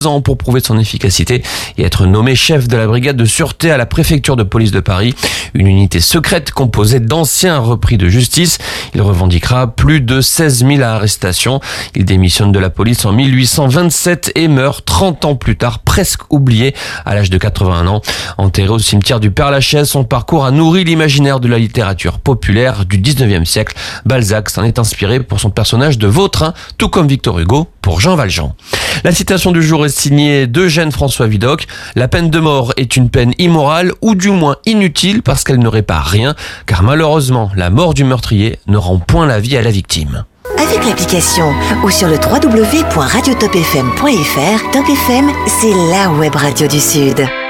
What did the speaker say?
ans pour prouver son efficacité et être nommé chef de la brigade de sûreté à la préfecture de police de Paris. Une unité secrète composée d'anciens repris de justice. Il revendiquera plus de 16 000 arrestations. Il démissionne de la police en 1827 et meurt 30 ans plus tard, presque oublié à l'âge de 81 ans. Enterré au cimetière du Père-Lachaise, son parcours a nourri l'imaginaire de la littérature populaire du 19e siècle. Balzac s'en est inspiré pour son personnage de Vautrin, tout comme Victor Hugo pour Jean Valjean. La citation du jour est signée d'Eugène François Vidocq. La peine de mort est une peine immorale ou du moins inutile parce qu'elle ne répare rien, car malheureusement, la mort du meurtrier ne rend point la vie à la victime. Avec l'application ou sur le www.radiotopfm.fr, Top FM, c'est la web radio du Sud.